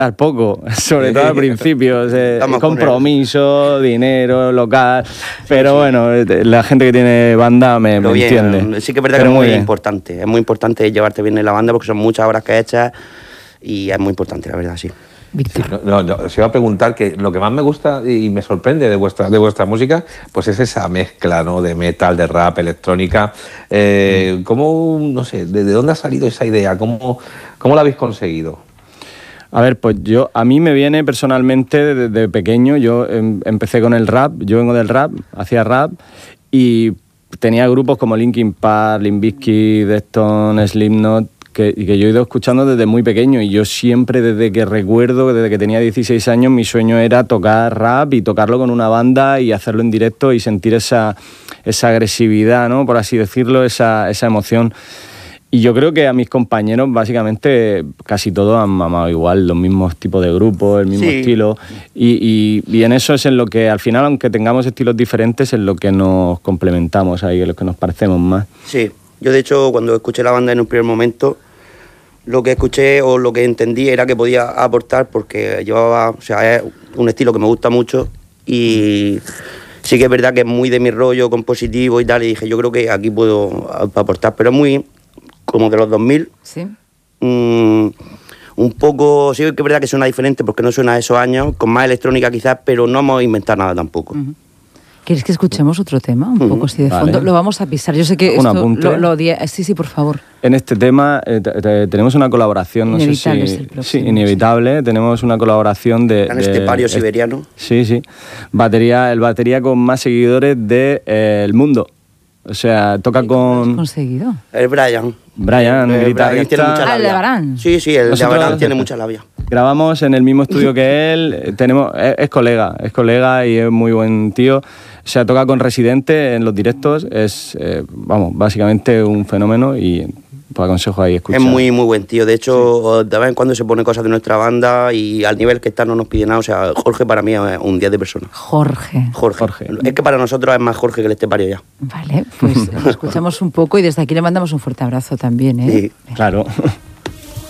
poco, sobre todo al principio, compromiso, dinero, local, pero bueno, la gente que tiene banda me entiende. Sí que es verdad que es muy importante llevarte bien en la banda porque son muchas horas que echas y es muy importante, la verdad, sí. Víctor. No, os iba a preguntar que lo que más me gusta y me sorprende de vuestra música, pues es esa mezcla, ¿no? De metal, de rap, electrónica. ¿Cómo, no sé, de dónde ha salido esa idea? ¿Cómo la habéis conseguido? A ver, pues a mí me viene personalmente desde pequeño. Yo empecé con el rap, yo vengo del rap, hacía rap y tenía grupos como Linkin Park, Limp Bizkit, Deftones, Slipknot, que yo he ido escuchando desde muy pequeño y yo siempre, desde que recuerdo, desde que tenía 16 años, mi sueño era tocar rap y tocarlo con una banda y hacerlo en directo y sentir esa agresividad, ¿no? Por así decirlo, esa emoción. Y yo creo que a mis compañeros, básicamente, casi todos han mamado igual, los mismos tipos de grupos, el mismo estilo. Y en eso es en lo que, al final, aunque tengamos estilos diferentes, en lo que nos complementamos ahí, en lo que nos parecemos más. Sí. Yo, de hecho, cuando escuché la banda en un primer momento, lo que escuché o lo que entendí era que podía aportar porque es un estilo que me gusta mucho y sí que es verdad que es muy de mi rollo compositivo y tal, y dije, yo creo que aquí puedo aportar, pero es muy como de los 2000. Sí. Un poco, sí que es verdad que suena diferente porque no suena a esos años, con más electrónica quizás, pero no hemos inventado nada tampoco. Uh-huh. ¿Quieres que escuchemos otro tema? Un poco así de fondo. Vale. Lo vamos a pisar. Yo sé que esto sí, por favor. En este tema tenemos una colaboración, Inevitable, no sé si... Inevitable. Sí. Tenemos una colaboración de... En Estepario Siberiano. Sí. El batería con más seguidores del mundo. O sea, toca con... ¿Cómo has conseguido? El Brian, guitarrista. tiene mucha labia. ¿El de Abarán? Sí, el de Abarán tiene mucha labia. Grabamos en el mismo estudio que él. Es colega y es muy buen tío. O sea, toca con Residente en los directos. Es, básicamente un fenómeno y pues aconsejo ahí escuchar. Es muy, muy buen tío. De hecho, de vez en cuando se pone cosas de nuestra banda y al nivel que está no nos pide nada. O sea, Jorge para mí es un 10 de persona. Jorge. Es que para nosotros es más Jorge que el Estepario ya. Vale, pues lo escuchamos un poco y desde aquí le mandamos un fuerte abrazo también, ¿eh? Sí, claro.